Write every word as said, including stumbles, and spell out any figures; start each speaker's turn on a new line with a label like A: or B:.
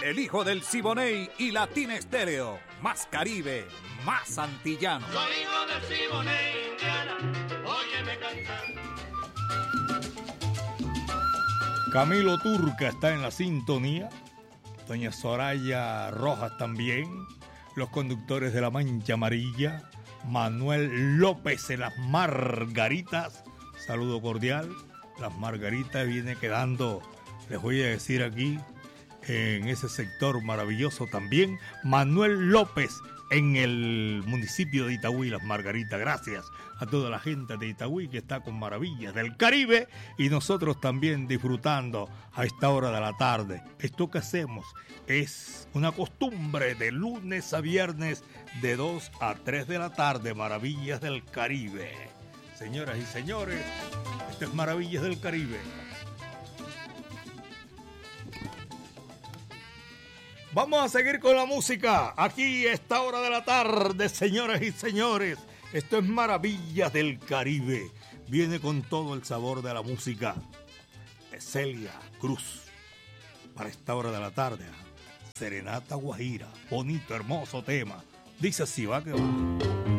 A: El hijo del Siboney y Latina Estéreo. Más Caribe, más antillano.
B: Soy hijo del Siboney, Indiana, óyeme cantar.
C: Camilo Turca está en la sintonía. Doña Soraya Rojas también. Los conductores de La Mancha Amarilla. Manuel López en las Margaritas. Saludo cordial. Las Margaritas viene quedando, les voy a decir aquí, en ese sector maravilloso también. Manuel López en el municipio de Itagüí, Las Margaritas. Gracias a toda la gente de Itagüí que está con Maravillas del Caribe y nosotros también disfrutando a esta hora de la tarde. Esto que hacemos es una costumbre de lunes a viernes de dos a tres de la tarde, Maravillas del Caribe. Señoras y señores, esto es Maravillas del Caribe. Vamos a seguir con la música aquí a esta hora de la tarde, señoras y señores. Esto es Maravillas del Caribe. Viene con todo el sabor de la música. Celia Cruz. Para esta hora de la tarde. Serenata Guajira. Bonito, hermoso tema. Dice así, va que va.